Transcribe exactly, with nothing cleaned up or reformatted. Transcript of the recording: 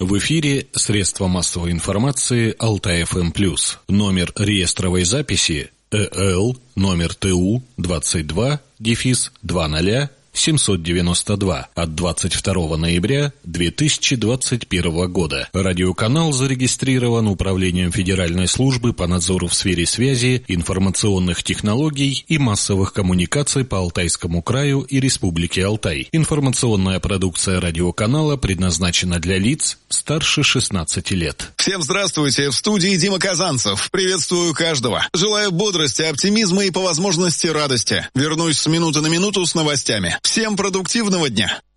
В эфире средства массовой информации Алтай-эф эм плюс. Номер реестровой записи ЭЛ номер ТУ двадцать два дефис двадцать семьсот девяносто два от двадцать второго ноября две тысячи двадцать первого года. Радиоканал зарегистрирован Управлением Федеральной службы по надзору в сфере связи, информационных технологий и массовых коммуникаций по Алтайскому краю и Республике Алтай. Информационная продукция радиоканала предназначена для лиц старше шестнадцати лет. Всем здравствуйте, в студии Дима Казанцев. Приветствую каждого. Желаю бодрости, оптимизма и по возможности радости. Вернусь с минуты на минуту с новостями. Всем продуктивного дня!